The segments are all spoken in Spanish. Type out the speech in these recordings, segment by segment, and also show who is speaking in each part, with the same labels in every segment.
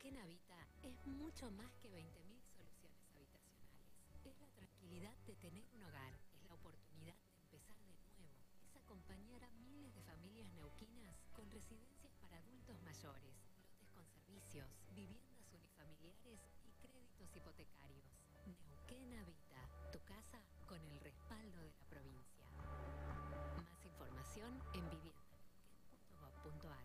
Speaker 1: Neuquén Habita es mucho más que 20.000 soluciones habitacionales. Es la tranquilidad de tener un hogar, es la oportunidad de empezar de nuevo, es acompañar a miles de familias neuquinas con residencias para adultos mayores, lotes con servicios, viviendas unifamiliares y créditos hipotecarios. Neuquén Habita, tu casa con el respaldo de la provincia. Más información en viviendaneuquén.gov.ar.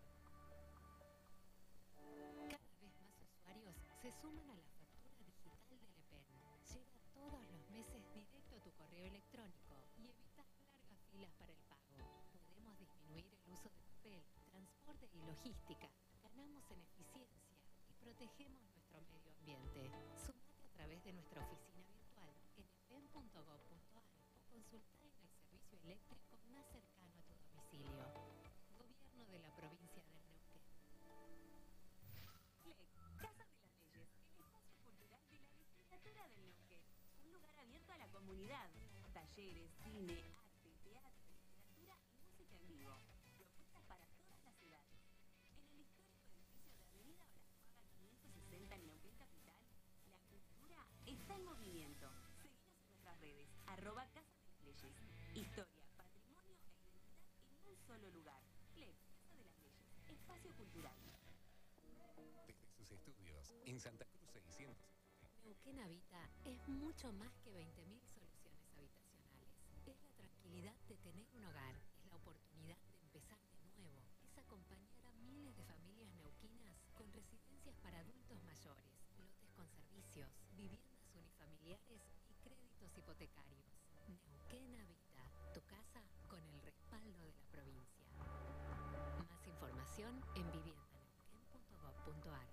Speaker 1: Cada vez más usuarios se suman a la factura digital del EPEN. Llega todos los meses directo a tu correo electrónico y evitas largas filas para el pago. Podemos disminuir el uso de papel, transporte y logística. Ganamos en eficiencia y protegemos nuestro medio ambiente. Sumate a través de nuestra oficina virtual en epen.gov.ar o consulta en el servicio eléctrico más cercano a tu domicilio. Gobierno de la provincia del Neuquén.
Speaker 2: FLEC, Casa de las Leyes, el espacio cultural de la legislatura del Neuquén. Un lugar abierto a la comunidad. Talleres, cine, arte, teatro, literatura y música en vivo. Propuestas para todas las edades. En el histórico edificio de Avenida Olajuaga 560 en Neuquén Capital, la cultura está en movimiento. Seguinos en nuestras redes, @Casa de las Leyes. Historia, patrimonio e identidad en un solo lugar. FLEC, Casa de las Leyes, espacio cultural.
Speaker 3: Desde sus estudios en Santa Cruz 600.
Speaker 1: Neuquén Habita es mucho más que 20.000 soluciones habitacionales. Es la tranquilidad de tener un hogar, es la oportunidad de empezar de nuevo, es acompañar a miles de familias neuquinas con residencias para adultos mayores, lotes con servicios, viviendas unifamiliares y créditos hipotecarios. Neuquén Habita, tu casa con el respaldo de la provincia. Más información en viviendaneuquén.gov.ar.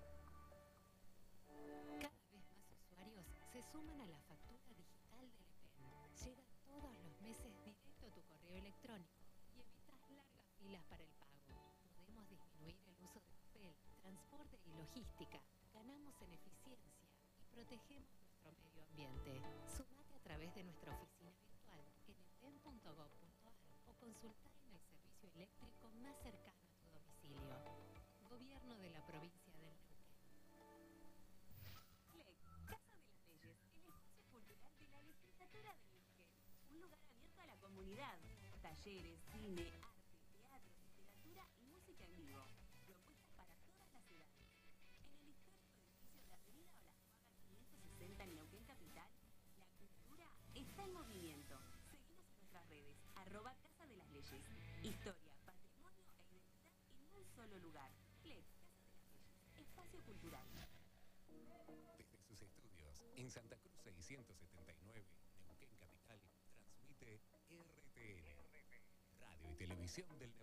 Speaker 1: Cada vez más usuarios se suman a la factura digital del EPEN. Llega todos los meses directo a tu correo electrónico y evitas largas filas para el pago. Podemos disminuir el uso de papel, transporte y logística. Ganamos en eficiencia y protegemos nuestro medio ambiente. Sumate a través de nuestra oficina virtual en epen.gov.ar o consulta en el servicio eléctrico más cercano a tu domicilio. Gobierno de la provincia del Neuquén.
Speaker 2: FLEC, Casa de las Leyes, el espacio cultural de la legislatura del Neuquén. Un lugar abierto a la comunidad. Talleres, cine, arte, teatro, literatura y música en vivo. Propuestas para todas las edades. En el histórico edificio de Avenida Olajuaga 560 en Neuquén Capital, la cultura está en movimiento. Seguinos en nuestras redes, @Casa de las Leyes. Historia, patrimonio e identidad en un solo lugar. FLEC, Casa de las Leyes, espacio cultural.
Speaker 3: Desde sus estudios en Santa Cruz 679, Neuquén Capital, transmite RTN, Radio y Televisión del Neuquén.